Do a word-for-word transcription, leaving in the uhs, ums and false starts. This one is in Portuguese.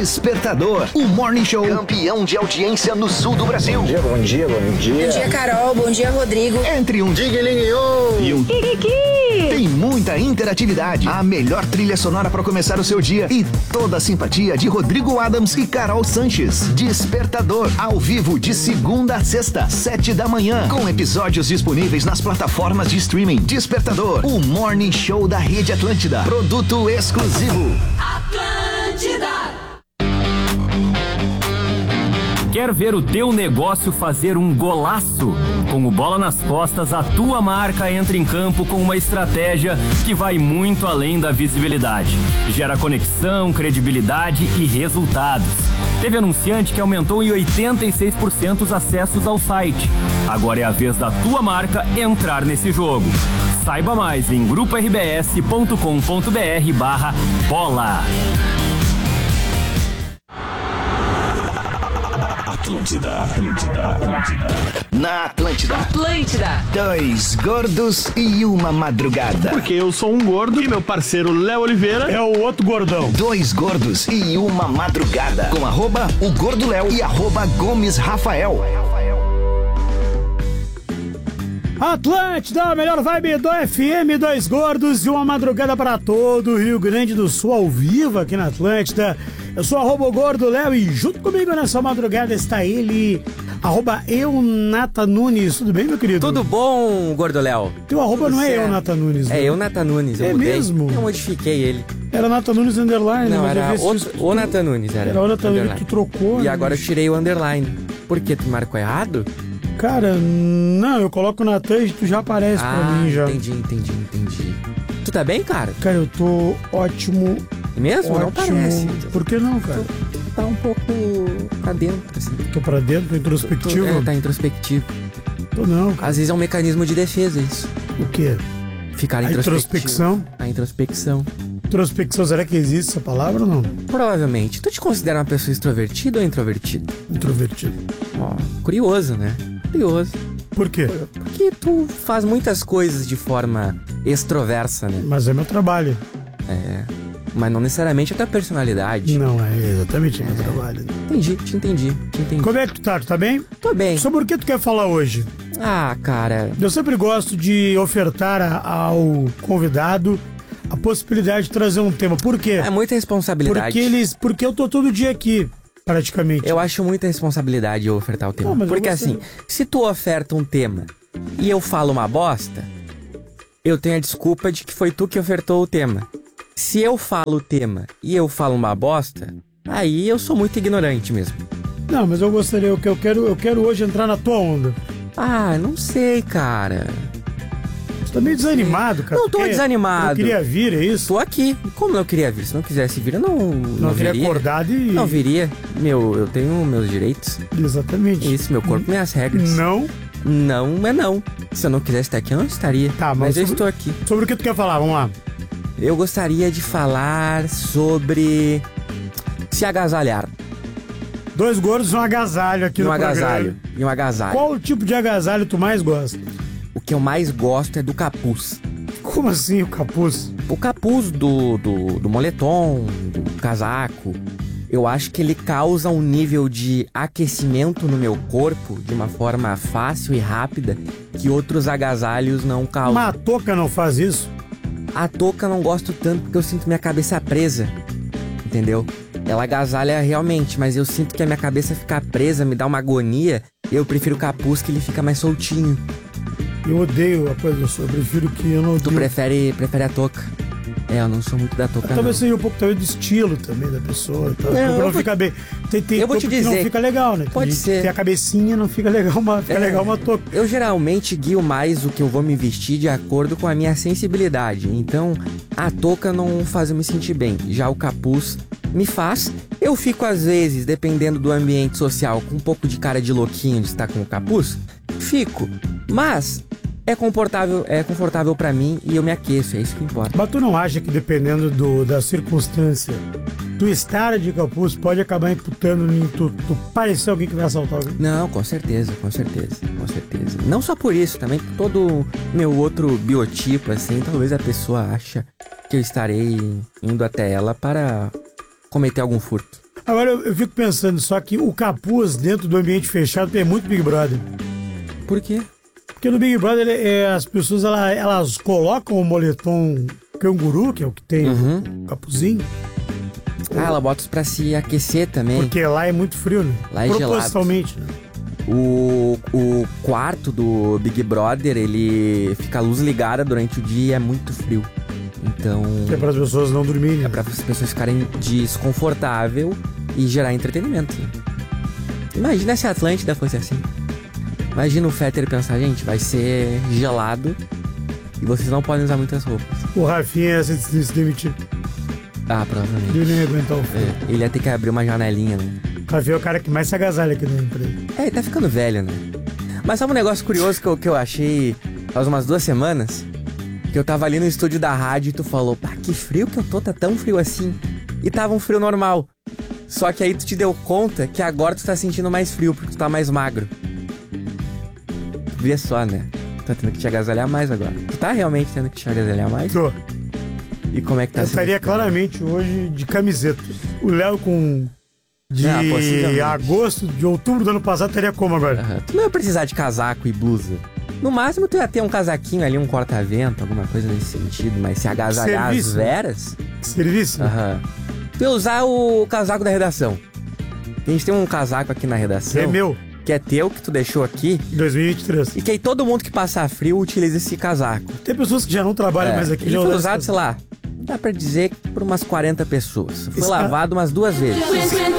Despertador, o Morning Show campeão de audiência no sul do Brasil. Bom dia, bom dia, bom dia. Bom dia, Carol. Bom dia, Rodrigo. Entre um Digue-linho e um tem muita interatividade. A melhor trilha sonora para começar o seu dia e toda a simpatia de Rodrigo Adams e Carol Sanches. Despertador, ao vivo de segunda a sexta, sete da manhã, com episódios disponíveis nas plataformas de streaming. Despertador, o Morning Show da Rede Atlântida. Produto exclusivo. Atlântida. Quer ver o teu negócio fazer um golaço? Com o Bola nas Costas, a tua marca entra em campo com uma estratégia que vai muito além da visibilidade. Gera conexão, credibilidade e resultados. Teve anunciante que aumentou em oitenta e seis por cento os acessos ao site. Agora é a vez da tua marca entrar nesse jogo. Saiba mais em grupo r b s ponto com ponto b r barra bola. Atlântida, Atlântida, Atlântida. Na Atlântida. Atlântida. Dois gordos e uma madrugada. Porque eu sou um gordo e meu parceiro Léo Oliveira é o outro gordão. Dois gordos e uma madrugada. Com arroba o Gordo Léo e arroba Gomes Rafael. Atlântida, a melhor vibe do F M, dois gordos e uma madrugada para todo o Rio Grande do Sul, ao vivo aqui na Atlântida. Eu sou arroba o Gordo Léo e junto comigo nessa madrugada está ele, arroba Eunata Nunes. Tudo bem, meu querido? Tudo bom, Gordo Léo? Teu arroba Tudo não é certo. Eunata Nunes, né? É Eunata Nunes, eu É mudei. mesmo? Eu modifiquei ele. Era Nata Nunes underline, Não, né? era Mas eu vi se outro, tu- o Nata Nunes. Era, Era o Nata Nunes, underline. tu trocou. E né, agora eu bicho? tirei o underline. Por que? Tu marcou errado? Cara, não, eu coloco na Natan e tu já aparece ah, pra mim já. entendi, entendi, entendi. Tu tá bem, cara? Cara, eu tô ótimo. Mesmo? Não ótimo. parece. Por que não, cara? Tu tá um pouco pra dentro, assim. Tô pra dentro, tô introspectivo. Tu, é, tá introspectivo. Tô não, cara. Às vezes é um mecanismo de defesa isso. O quê? Ficar A introspectivo. introspecção? A introspecção. Introspecção, será que existe essa palavra ou não? Provavelmente. Tu te considera uma pessoa extrovertida ou introvertida? Introvertido. Ó, curioso, né? Curioso. Por quê? Porque tu faz muitas coisas de forma extroversa, né? Mas é meu trabalho. É. Mas não necessariamente a tua personalidade. Não, é exatamente meu trabalho. Entendi, te entendi, te entendi. Como é que tu tá? Tu tá bem? Tô bem. Sobre o que tu quer falar hoje? Ah, cara. Eu sempre gosto de ofertar a- ao convidado a possibilidade de trazer um tema. Por quê? É muita responsabilidade. Porque eles, porque eu tô todo dia aqui, praticamente. Eu acho muita responsabilidade eu ofertar o tema. Não, mas eu Porque gostei. assim, se tu oferta um tema e eu falo uma bosta, eu tenho a desculpa de que foi tu que ofertou o tema. Se eu falo o tema e eu falo uma bosta, aí eu sou muito ignorante mesmo. Não, mas eu gostaria, eu, eu quero, eu quero hoje entrar na tua onda. Ah, não sei, cara. Você tá meio desanimado, cara. Não tô porque desanimado. Eu queria vir, é isso? Tô aqui. Como não queria vir? Se não quisesse vir, eu não, não, Não teria viria. acordado e... Não viria. Meu, eu tenho meus direitos. Exatamente. Isso, meu corpo, minhas regras. Não. Não é não. Se eu não quisesse estar aqui, eu não estaria. Tá, mas mas eu sobre- estou aqui. Sobre o que tu quer falar? Vamos lá. Eu gostaria de falar sobre se agasalhar. Dois gordos e um agasalho aqui E um no agasalho. programa. E um agasalho. Qual o tipo de agasalho tu mais gosta? O que eu mais gosto é do capuz. Como assim o capuz? O capuz do, do, do moletom, do casaco, eu acho que ele causa um nível de aquecimento no meu corpo de uma forma fácil e rápida que outros agasalhos não causam. Uma touca não faz isso? A touca eu não gosto tanto porque eu sinto minha cabeça presa, entendeu? Ela agasalha realmente, mas eu sinto que a minha cabeça fica presa, me dá uma agonia. Eu prefiro o capuz que ele fica mais soltinho. Eu odeio a coisa do eu prefiro que eu não Tu odeio. prefere, prefere a touca? É, eu não sou muito da touca, Talvez não. seja um pouco também do estilo também da pessoa. Tá? Não, Não, eu não vou- fica bem. Tem, tem eu vou te touca que não dizer. fica legal, né? Tem Pode gente que ser. Tem a cabecinha, não fica legal uma, fica É. legal uma touca. Eu geralmente guio mais o que eu vou me vestir de acordo com a minha sensibilidade. Então, a touca não faz eu me sentir bem. Já o capuz me faz. Eu fico, às vezes, dependendo do ambiente social, com um pouco de cara de louquinho de estar com o capuz. Fico. Mas é confortável, é confortável pra mim e eu me aqueço. É isso que importa. Mas tu não acha que dependendo do, da circunstância, tu estar de capuz pode acabar imputando em tu, tu parecer alguém que vai assaltar alguém? Não, com certeza, com certeza, com certeza. Não só por isso, também por todo meu outro biotipo, assim, talvez a pessoa acha que eu estarei indo até ela para cometer algum furto. Agora eu, eu fico pensando, só que o capuz dentro do ambiente fechado é muito Big Brother. Por quê? Porque no Big Brother é, as pessoas ela, elas colocam o moletom canguru, que é o que tem Uhum. o capuzinho. Ah, ela bota isso pra se aquecer também. Porque lá é muito frio, né? Lá é propositalmente, né? O, o quarto do Big Brother, ele fica a luz ligada durante o dia e é muito frio. Então, Que é para as pessoas não dormirem. é pra as pessoas ficarem desconfortável e gerar entretenimento. Imagina se a Atlântida fosse assim. Imagina o Fetter pensar, gente, vai ser gelado e vocês não podem usar muitas roupas. O Rafinha ia se, se demitir. Ah, provavelmente. Ele não ia aguentar o frio. É, ele ia ter que abrir uma janelinha, né? O Rafinha é o cara que mais se agasalha aqui na empresa. É, ele tá ficando velho, né? Mas sabe um negócio curioso que eu, que eu achei faz umas duas semanas? Que eu tava ali no estúdio da rádio e tu falou, pá, que frio que eu tô, tá tão frio assim. E tava um frio normal. Só que aí tu te deu conta que agora tu tá sentindo mais frio, porque tu tá mais magro. Vê só, né? Tu tá tendo que te agasalhar mais agora. Tu tá realmente tendo que te agasalhar mais? Tô. E como é que tá Eu sendo? estaria claramente hoje de camiseta. O Léo com... De Ah, possivelmente. agosto, de outubro do ano passado, estaria como agora? Aham. Tu não ia precisar de casaco e blusa. No máximo tu ia ter um casaquinho ali, um corta-vento, alguma coisa nesse sentido. Mas se agasalhar Serviço. as veras... Serviço? Aham. Tu ia usar o casaco da redação. A gente tem um casaco aqui na redação. É meu, Que é teu, que tu deixou aqui. dois mil e vinte e três. E que aí todo mundo que passar frio utiliza esse casaco. Tem pessoas que já não trabalham É, mais aqui. ele já foi usaram usado, esse sei lá, dá pra dizer que por umas quarenta pessoas. Foi Esse lavado umas duas vezes. Frequentar